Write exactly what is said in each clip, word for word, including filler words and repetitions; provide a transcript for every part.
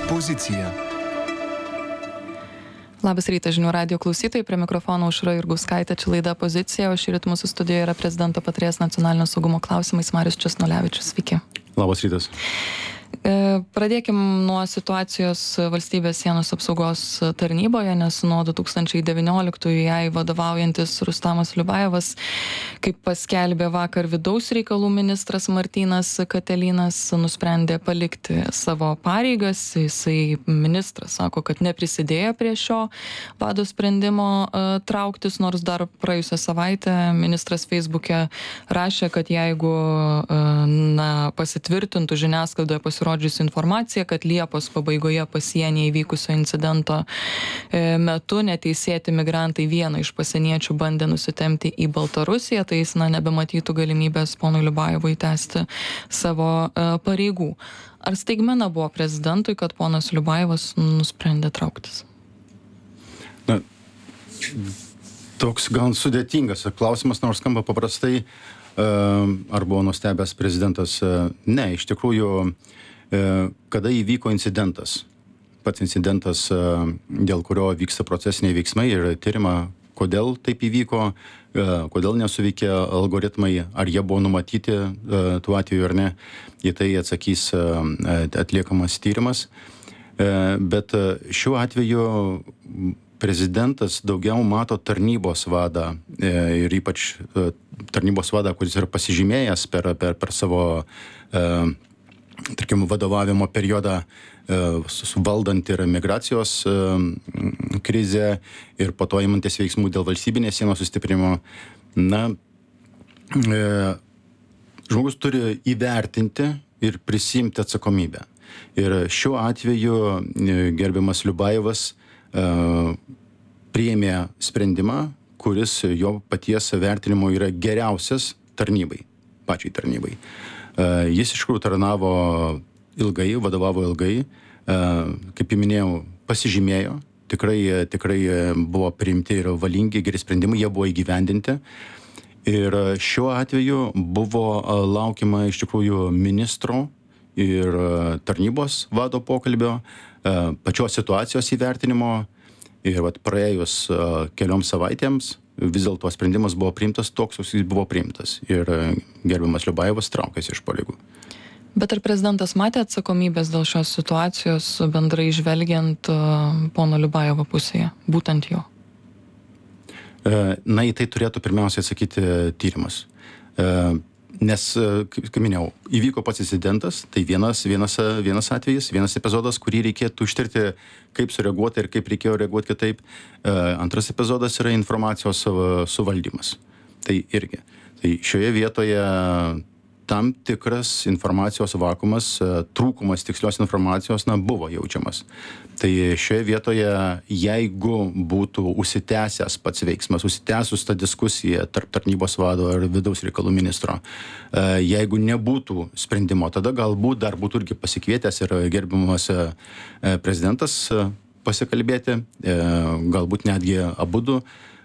Pozicija. Labas rytas žinių radijo klausytojai, prie mikrofono Aušra Jurgauskaitė, čia laida Pozicija, o šįryt mūsų studijoje yra prezidento patarėjas nacionalinio saugumo klausimais Marius Česnulevičius. Sveiki. Labas rytas. Pradėkim nuo situacijos valstybės sienos apsaugos tarnyboje, nes nuo du tūkstančiai devynioliktųjų jai vadovaujantis Rustamas Liubajevas, kaip paskelbė vakar vidaus reikalų ministras Martynas Katelinas, nusprendė palikti savo pareigas. Jisai ministras sako, kad neprisidėjo prie šio vado sprendimo trauktis, nors dar praėjusią savaitę ministras Feisbuke rašė, kad jeigu na, pasitvirtintų žiniasklaidoje pasirodžiusi informacija, kad Liepos pabaigoje pasienyje įvykusio incidento metu neteisėti migrantai vieną iš pasieniečių bandė nusitempti į Baltarusiją, tai jis na, nebematytų galimybės ponui Liubajevui tęsti savo pareigų. Ar staigmena buvo prezidentui, kad ponas Liubajevas nusprendė trauktis? Na, toks gan sudėtingas klausimas, nors skamba paprastai. Ar buvo nustebęs prezidentas? Ne, iš tikrųjų, kada įvyko incidentas, pats incidentas, dėl kurio vyksta procesiniai veiksmai ir tyrima, kodėl taip įvyko, kodėl nesuveikė algoritmai, ar jie buvo numatyti tuo atveju ar ne, į tai atsakys atliekamas tyrimas. Bet šiuo atveju prezidentas daugiau mato tarnybos vadą ir ypač tarnybos vadą, kuris yra pasižymėjęs per, per, per savo tarkim, vadovavimo periodą suvaldant ir migracijos krizę ir po to imantis veiksmų dėl valstybinės sienos sustiprinimo. Na, žmogus turi įvertinti ir prisimti atsakomybę. Ir šiuo atveju gerbiamas Liubajevas priėmė sprendimą, kuris jo paties vertinimo yra geriausias tarnybai, pačiai tarnybai. Jis iš tikrųjų tarnavo ilgai, vadovavo ilgai, kaip jau minėjau, pasižymėjo, tikrai, tikrai buvo priimti ir valingi, geri sprendimai, jie buvo įgyvendinti. Ir šiuo atveju buvo laukiama iš tikrųjų ministro ir tarnybos vado pokalbio, pačios situacijos įvertinimo ir vat, praėjus kelioms savaitėms vis dėlto sprendimas buvo priimtas toks, koks jis buvo priimtas ir gerbiamas Liubajevas traukėsi iš pareigų. Bet ar prezidentas matė atsakomybės dėl šios situacijos bendrai žvelgiant pono Liubajevo pusėje, būtent jo? Na, į tai turėtų pirmiausiai atsakyti tyrimas. Nes, kaip minėjau, įvyko pats incidentas, tai vienas, vienas, vienas atvejis, vienas epizodas, kurį reikėtų ištirti, kaip sureaguoti ir kaip reikėjo reaguoti kitaip. Antras epizodas yra informacijos suvaldymas. Tai irgi. Tai šioje vietoje tam tikras informacijos vakuumas, trūkumas tikslios informacijos, na, buvo jaučiamas. Tai šioje vietoje, jeigu būtų užsitęsęs pats veiksmas, užsitęsus ta diskusija tarp tarnybos vado ir vidaus reikalų ministro, jeigu nebūtų sprendimo, tada galbūt dar būtų irgi pasikvietęs ir gerbiamas prezidentas pasikalbėti, galbūt netgi abudu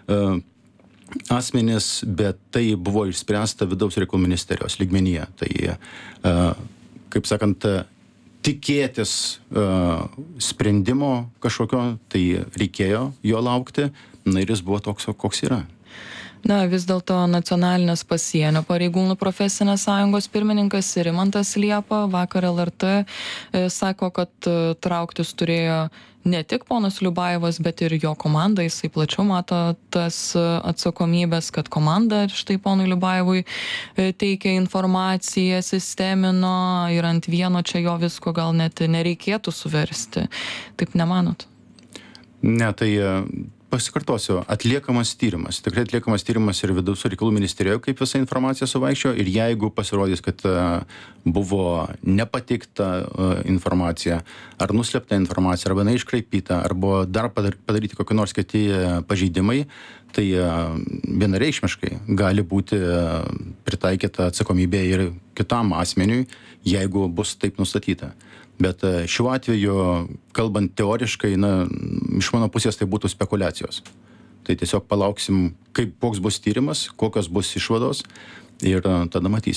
asmenys, bet tai buvo išspręsta vidaus reikalų ministerijos lygmenyje. Tai, kaip sakant, tikėtis sprendimo kažkokio, tai reikėjo jo laukti, na ir jis buvo toks, koks yra. Na, vis dėlto nacionalinės pasienio pareigūnų profesinės sąjungos pirmininkas Rimantas Liepa vakar L R T sako, kad trauktis turėjo ne tik ponas Liubajevas, bet ir jo komanda. Jisai plačiau mato tas atsakomybės, kad komanda štai ponui Liubajevui teikia informaciją, sistemino ir ant vieno čia jo visko gal net nereikėtų suversti. Taip nemanot? Ne, tai pasikartosiu, atliekamas tyrimas. Tikrai atliekamas tyrimas ir vidaus reikalų ministerijoje, kaip visa informacija suvaikščiojo, ir jeigu pasirodys, kad buvo nepateikta informacija, ar nuslėpta informacija, arba neiškraipyta, arba dar padaryti kokie nors kiti pažeidimai, tai vienareikšmiškai gali būti pritaikyta atsakomybė ir kitam asmeniui, jeigu bus taip nustatyta. Bet šiuo atveju, kalbant teoriškai, na, iš mano pusės tai būtų spekulacijos. Tai tiesiog palauksim, kaip koks bus tyrimas, kokios bus išvados ir tada matysime.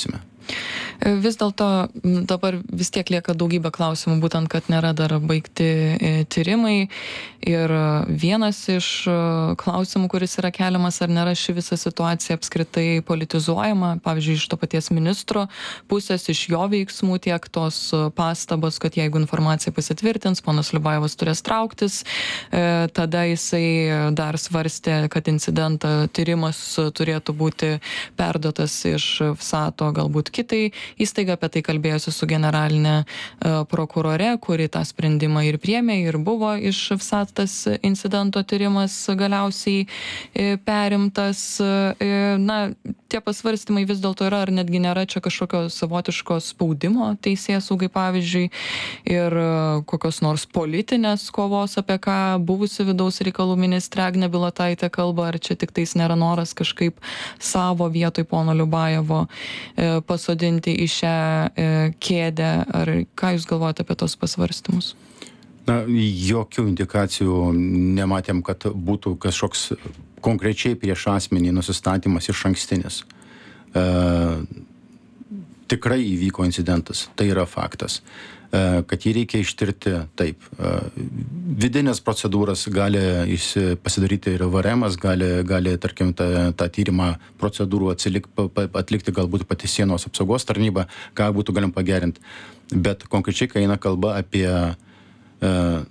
Vis dėlto dabar vis tiek lieka daugybė klausimų, būtent, kad nėra dar baigti tyrimai. Ir vienas iš klausimų, kuris yra keliamas, ar nėra ši visa situacija apskritai politizuojama, pavyzdžiui, iš to paties ministro pusės, iš jo veiksmų, tiek tos pastabos, kad jeigu informacija pasitvirtins, ponas Liubajevas turės trauktis, tada jisai dar svarstė, kad incidentą tyrimas turėtų būti perduotas iš Vsato galbūt kitai įstaiga, apie tai kalbėjosi su generalinė prokurore, kuri tą sprendimą ir priėmė, ir buvo iš Vsat tas incidento tyrimas galiausiai perimtas. Na, tie pasvarstymai vis dėlto yra, ar netgi nėra čia kažkokio savotiško spaudimo teisėsaugai, pavyzdžiui, ir kokios nors politinės kovos, apie ką buvusi vidaus reikalų ministrė Agnė Bilotaitė kalba, ar čia tik tais nėra noras kažkaip savo vietoj pono Liubajevo pasodinti į šią kėdę, ar ką jūs galvojate apie tos pasvarstymus? Na, jokių indikacijų nematėm, kad būtų kažkoks konkrečiai prieš asmenį nusistatymas iš ankstinis. E, tikrai įvyko incidentas, tai yra faktas. E, kad jį reikia ištirti taip. E, vidinės procedūras gali pasidaryti ir V R Emas, gali, gali tarkim, tą, tą tyrimą procedūrų atsilik, atlikti galbūt pati sienos apsaugos tarnyba, ką būtų galim pagerinti. Bet konkrečiai, kai eina kalba apie E,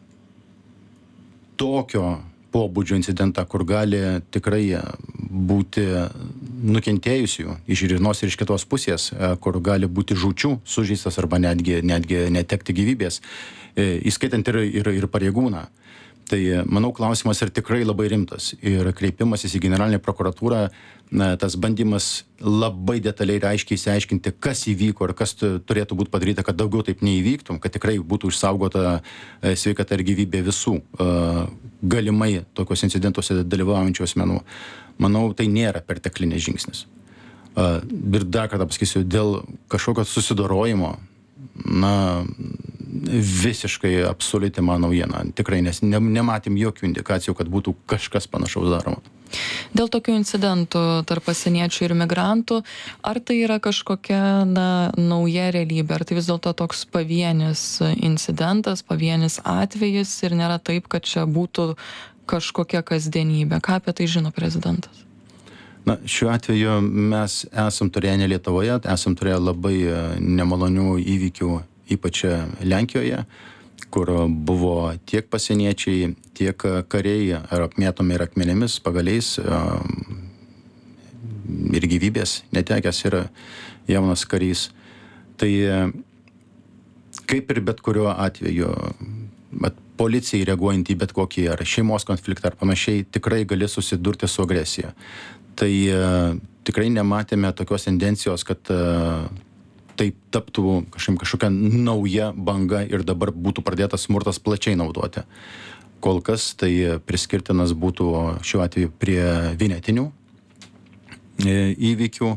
tokio pobūdžio incidentą, kur gali tikrai būti nukentėjusių iš vienos ir iš kitos pusės, e, kur gali būti žūčių, sužeistas arba netgi, netgi netekti gyvybės, e, įskaitant ir, ir, ir pareigūną. Tai, manau, klausimas yra tikrai labai rimtas ir kreipimasis į generalinę prokuratūrą, na, tas bandymas labai detaliai ir aiškiai išsiaiškinti, kas įvyko ir kas turėtų būti padaryta, kad daugiau taip neįvyktų, kad tikrai būtų išsaugota sveikata ir gyvybė visų galimai tokios incidentuose dalyvaujančių asmenų. Manau, tai nėra perteklinis žingsnis. Ir dar kartą pasakysiu, dėl kažkokio susidorojimo, na, visiškai absoliuti man naujiena. Tikrai, nes ne, nematėm jokių indikacijų, kad būtų kažkas panašaus daroma. Dėl tokių incidentų tarp pasieniečių ir migrantų, ar tai yra kažkokia, na, nauja realybė, ar tai vis dėlto toks pavienis incidentas, pavienis atvejis ir nėra taip, kad čia būtų kažkokia kasdienybė? Ką apie tai žino prezidentas? Na, šiuo atveju mes esam turėję ne Lietuvoje, esam turėję labai nemalonių įvykių, ypač Lenkijoje, kur buvo tiek pasieniečiai, tiek kariai ar apmėtomi ir akmenėmis, pagaliais ir gyvybės netekęs yra jaunas karys. Tai kaip ir bet kuriuo atveju, bet policijai reaguojant į bet kokį ar šeimos konfliktą ar panašiai, tikrai gali susidurti su agresija. Tai tikrai nematėme tokios tendencijos, kad tai taptų kažkaip kažkokia nauja banga ir dabar būtų pradėtas smurtas plačiai naudoti. Kol kas tai priskirtinas būtų šiuo atveju prie vienetinių įvykių,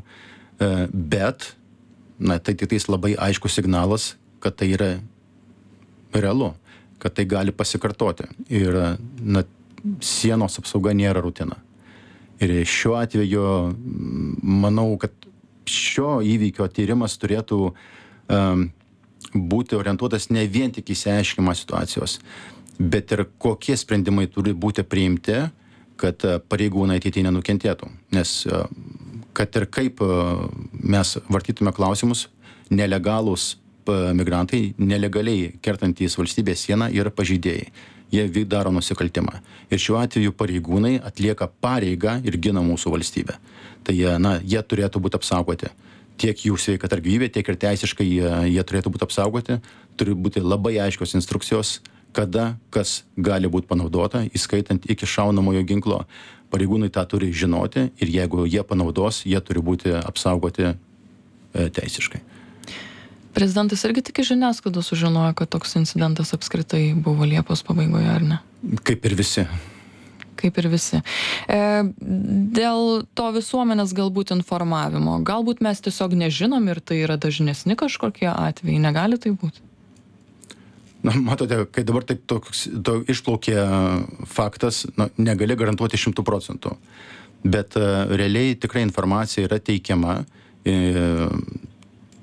bet na, tai tik tais labai aiškus signalas, kad tai yra realu, kad tai gali pasikartoti. Ir na, sienos apsauga nėra rutina. Ir šiuo atveju manau, kad šio įvykio tyrimas turėtų um, būti orientuotas ne vien tik įsiaiškinimą situacijos, bet ir kokie sprendimai turi būti priimti, kad pareigūnai ateityje nenukentėtų. Nes kad ir kaip mes vartytume klausimus, nelegalūs migrantai, nelegaliai kertantys valstybės sieną yra pažeidėjai. Jie daro nusikaltimą. Ir šiuo atveju pareigūnai atlieka pareigą ir gina mūsų valstybę. Tai na, jie turėtų būti apsaugoti. Tiek jų sveikata ir gyvybė, tiek ir teisiškai jie, jie turėtų būti apsaugoti. Turi būti labai aiškios instrukcijos, kada, kas gali būti panaudota, įskaitant iki šaunamojo ginklo. Pareigūnai tą turi žinoti ir jeigu jie panaudos, jie turi būti apsaugoti e, teisiškai. Prezidentas irgi tik iš žiniasklaidos sužinojo, kad toks incidentas apskritai buvo Liepos pabaigoje, ar ne? Kaip ir visi. Kaip ir visi. E, dėl to visuomenės galbūt informavimo, galbūt mes tiesiog nežinom ir tai yra dažnesni kažkokie atvejai, negali tai būti? Na, matote, kai dabar taip toks, to išplaukė faktas, na, negali garantuoti šimtų procentų, bet uh, realiai tikrai informacija yra teikiama. E,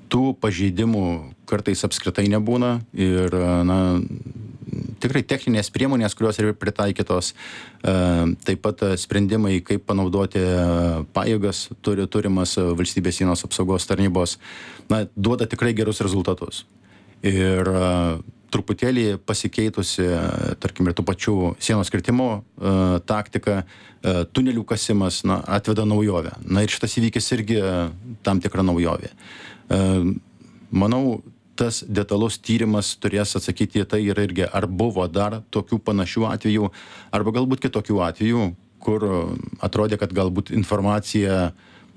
tų pažeidimų kartais apskritai nebūna ir, na, tikrai techninės priemonės, kurios yra pritaikytos, taip pat sprendimai, kaip panaudoti pajėgas turi turimas valstybės sienos apsaugos tarnybos, na, duoda tikrai gerus rezultatus. Ir truputėlį pasikeitusi, tarkim, ir tų pačių sienos kirtimo taktika, tunelių kasimas, na, atveda naujovę. Na ir šitas įvykis irgi tam tikra naujovė. Manau, tas detalus tyrimas turės atsakyti į tai ir irgi, ar buvo dar tokių panašių atvejų, arba galbūt kitokių atvejų, kur atrodė, kad galbūt informacija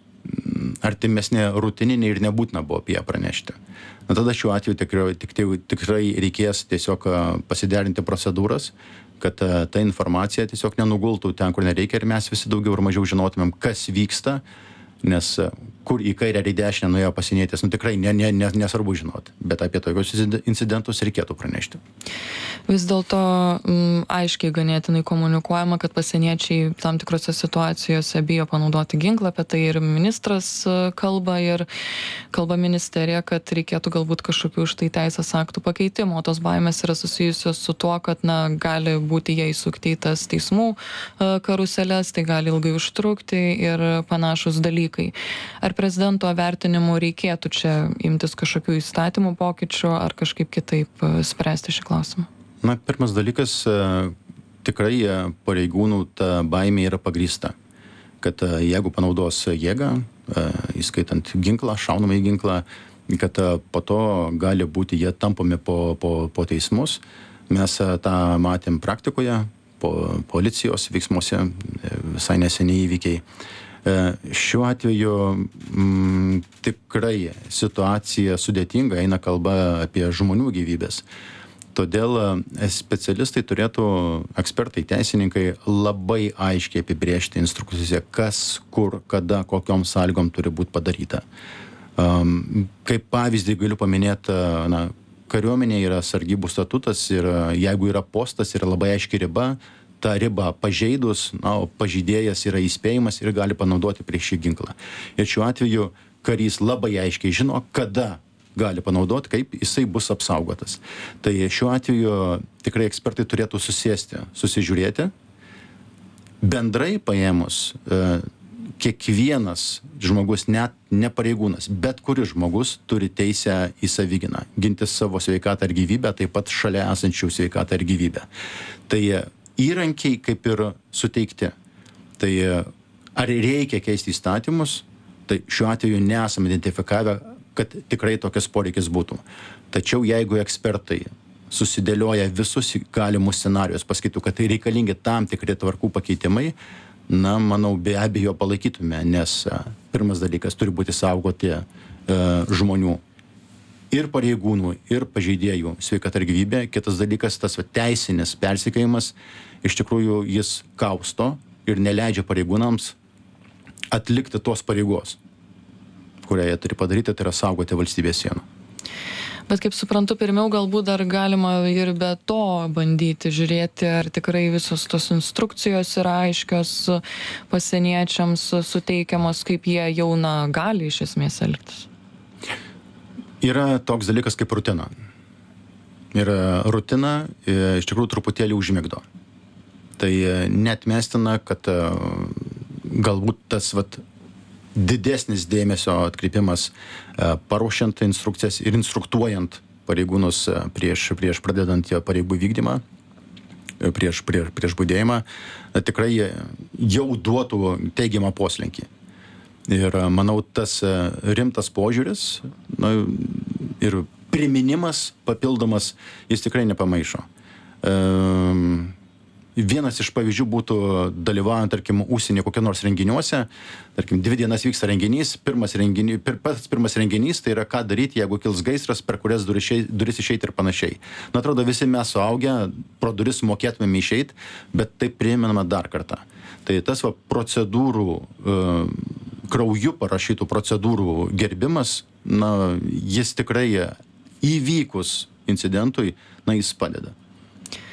artimesnė rutininė ir nebūtina buvo apie ją pranešti. Na, tada šiuo atveju tikrai, tikrai, tikrai reikės tiesiog pasiderinti procedūras, kad ta informacija tiesiog nenugultų ten, kur nereikia, ir mes visi daugiau ir mažiau žinotumėm, kas vyksta, nes kur į kairę ar į dešinę nuėjo pasienietis, nu tikrai ne, ne, ne, nesvarbu žinoti, bet apie tokius incidentus reikėtų pranešti. Vis dėlto m, aiškiai ganėtinai komunikuojama, kad pasieniečiai tam tikrose situacijose bijo panaudoti ginklą, apie tai ir ministras kalba, ir kalba ministerija, kad reikėtų galbūt kažkokių už tai teisės aktų pakeitimų. O tos baimės yra susijusios su tuo, kad, na, gali būti jie įsukti į tas teismų karuseles, tai gali ilgai užtrukti ir panašus dalykai. Ar prezidento vertinimu reikėtų čia imtis kažkokių įstatymų pokyčių ar kažkaip kitaip spręsti šį klausimą? Na, pirmas dalykas, tikrai pareigūnų ta baimė yra pagrįsta, kad jeigu panaudos jėgą, įskaitant ginklą, šaunamąjį ginklą, kad po to gali būti jie tampomi po, po, po teismus. Mes tą matėm praktikoje, po policijos veiksmuose, visai neseniai įvykiai. Šiuo atveju m, tikrai situacija sudėtinga, eina kalba apie žmonių gyvybės. Todėl specialistai turėtų, ekspertai, teisininkai labai aiškiai apibrėžti instrukciją, kas, kur, kada, kokiom sąlygom turi būti padaryta. Um, kaip pavyzdį galiu paminėti, na, kariuomenė yra sargybų statutas ir jeigu yra postas, yra labai aiški riba, tą ribą pažeidus, na, o pažeidėjas yra įspėjimas ir gali panaudoti prieš šį ginklą. Ir šiuo atveju karys labai aiškiai žino, kada gali panaudoti, kaip jisai bus apsaugotas. Tai šiuo atveju tikrai ekspertai turėtų susėsti, susižiūrėti. Bendrai paėmus, kiekvienas žmogus, net ne pareigūnas, bet kuris žmogus turi teisę į savigyną, ginti savo sveikatą ir gyvybę, taip pat šalia esančių sveikatą ir gyvybę. Tai įrankiai kaip ir suteikti. Tai ar reikia keisti įstatymus, tai šiuo atveju nesame identifikavę, kad tikrai tokias poreikis būtų. Tačiau jeigu ekspertai susidėlioja visus galimus scenarijus, pasakytų, kad tai reikalingi tam tikri tvarkų pakeitimai, na, manau, be abejo palaikytume, nes pirmas dalykas turi būti saugoti e, žmonių ir pareigūnų, ir pažeidėjų sveikata ir gyvybė. Kitas dalykas, tas va, teisinis persekiojimas, iš tikrųjų jis kausto ir neleidžia pareigūnams atlikti tos pareigos, kurią jie turi padaryti, tai yra saugoti valstybės sieną. Bet kaip suprantu, pirmiau galbūt dar galima ir be to bandyti žiūrėti, ar tikrai visos tos instrukcijos yra aiškios pasieniečiams suteikiamos, kaip jie jau, na, gali iš esmės elgtis. Yra toks dalykas kaip rutina. Ir rutina iš tikrųjų truputėlį užmigdo. Tai neatmestina, kad galbūt tas vat, didesnis dėmesio atkreipimas paruošiant instrukcijas ir instruktuojant pareigūnus prieš, prieš pradedant pareigų vykdymą, prieš, prieš, prieš budėjimą, tikrai jau duotų teigiamą poslinkį. Ir manau, tas rimtas požiūris, na, ir priminimas papildomas, jis tikrai nepamaišo. Um, Vienas iš pavyzdžių būtų dalyvaujant, tarkim, užsienio kokie nors renginiuose, tarkim, dvi dienas vyksta renginys, pirmas renginys, pir, pats pirmas renginys, tai yra ką daryti, jeigu kils gaisras, per kurias duris, duris išeiti ir panašiai. Na, atrodo, visi mes suaugę, pro duris mokėtumėm išeiti, bet tai priminama dar kartą. Tai tas va, procedūrų, e, krauju parašytų procedūrų gerbimas, na, jis tikrai įvykus incidentui, na, jis padeda.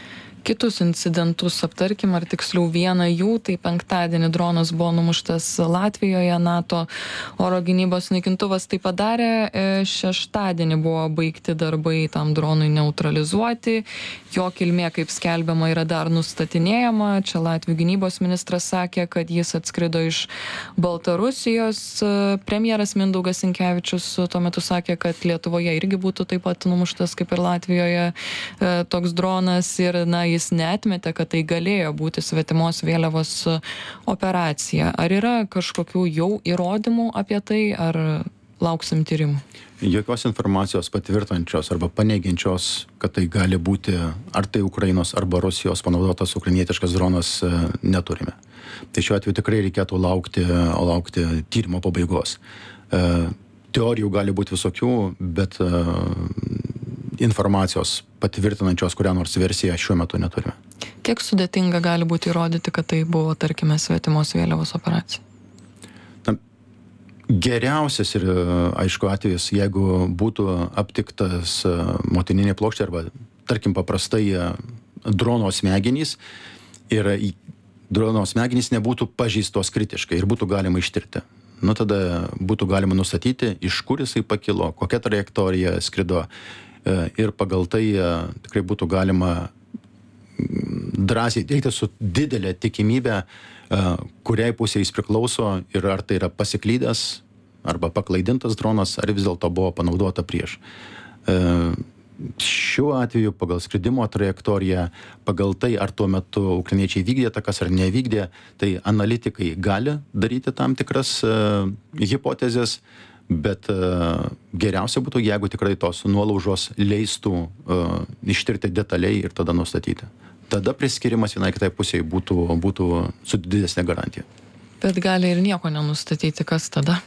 Kitus incidentus aptarkim, ar tiksliau vieną jų, tai penktadienį dronas buvo numuštas Latvijoje, NATO oro gynybos naikintuvas tai padarė, šeštadienį buvo baigti darbai tam dronui neutralizuoti, jo kilmė, kaip skelbiama, yra dar nustatinėjama, čia Latvių gynybos ministras sakė, kad jis atskrido iš Baltarusijos, premjeras Mindaugas Sinkevičius tuo metu sakė, kad Lietuvoje irgi būtų taip pat numuštas kaip ir Latvijoje toks dronas ir, na, jis neatmetė, kad tai galėjo būti svetimos vėliavos operacija. Ar yra kažkokių jau įrodymų apie tai, ar lauksim tyrimų? Jokios informacijos patvirtančios arba paneigiančios, kad tai gali būti ar tai Ukrainos arba Rusijos panaudotas ukrainietiškas dronas, neturime. Tai šiuo atveju tikrai reikėtų laukti, laukti tyrimo pabaigos. Teorijų gali būti visokių, bet informacijos patvirtinančios kurią nors versiją šiuo metu neturime. Kiek sudėtinga gali būti įrodyti, kad tai buvo, tarkime, svetimos vėliavos operacija? Na, geriausias ir, aišku, atvejis, jeigu būtų aptiktas motininė plokštė arba, tarkim, paprastai drono smegenys ir drono smegenys nebūtų pažeistos kritiškai ir būtų galima ištirti. Nu, tada būtų galima nustatyti, iš kur jisai pakilo, kokia trajektorija skrido ir pagal tai tikrai būtų galima drąsiai teigti su didelė tikimybė, kuriai pusė jis priklauso ir ar tai yra pasiklydęs arba paklaidintas dronas, ar vis dėlto buvo panaudota prieš. Šiuo atveju pagal skridimo trajektoriją, pagal tai, ar tuo metu ukrainiečiai vykdė takas ar nevykdė, tai analitikai gali daryti tam tikras hipotezės, bet geriausia būtų, jeigu tikrai tos nuolaužos leistų ištirti detaliai ir tada nustatyti. Tada priskirimas vienai kitai pusėje būtų, būtų su didesnė garantija. Bet gali ir nieko nenustatyti, kas tada?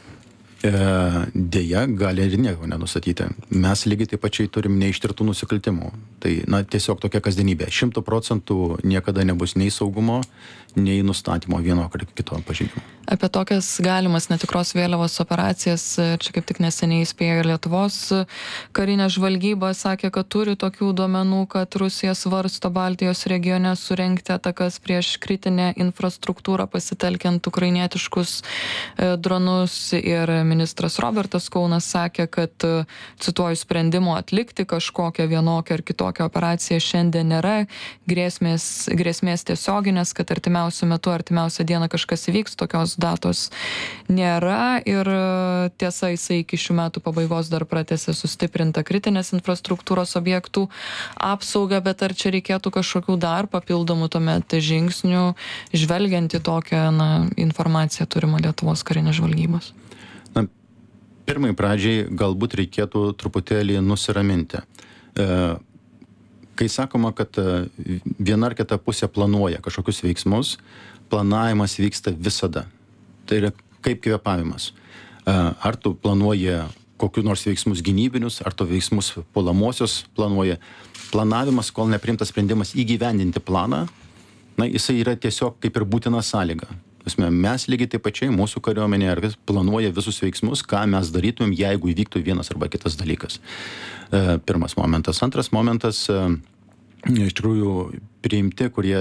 Deja, gali ir nieko nenustatyti. Mes lygiai taip pačiai turim neištirtų nusikaltimų. Tai, na, tiesiog tokia kasdienybė. Šimtų procentų niekada nebus nei saugumo, nei nustatymo vieno ar kito pažeidimo. Apie tokias galimas netikros vėliavos operacijas čia kaip tik neseniai įspėjo ir Lietuvos karinė žvalgyba, sakė, kad turi tokių duomenų, kad Rusija svarsto Baltijos regione surengti atakas prieš kritinę infrastruktūrą pasitelkiant ukrainietiškus dronus ir ministras Robertas Kaunas sakė, kad, cituoju, sprendimo atlikti kažkokią vienokią ar kitokią operaciją šiandien nėra, grėsmės, grėsmės tiesioginės, kad artimiausiu metu, artimiausią dieną kažkas įvyks, tokios datos nėra ir tiesa, jisai iki šių metų pabaigos dar pratęsė sustiprintą kritinės infrastruktūros objektų apsaugą, bet ar čia reikėtų kažkokių dar papildomų tuomet žingsnių, žvelgiant į tokią, na, informaciją turimą Lietuvos karinės žvalgybos? Na, pirmai pradžiai galbūt reikėtų truputėlį nusiraminti. E, kai sakoma, kad viena ar kita pusė planuoja kažkokius veiksmus, planavimas vyksta visada. Tai yra kaip kvėpavimas. Ar tu planuoji kokiu nors veiksmus gynybinius, ar tu veiksmus puolamosios planuoji. Planavimas, kol neprimtas sprendimas įgyvendinti planą, na, jisai yra tiesiog kaip ir būtina sąlyga. Mes lygiai taip pačiai, mūsų kariuomenė planuoja visus veiksmus, ką mes darytumėm, jeigu įvyktų vienas arba kitas dalykas. Pirmas momentas. Antras momentas, iš tikrųjų, priimti, kurie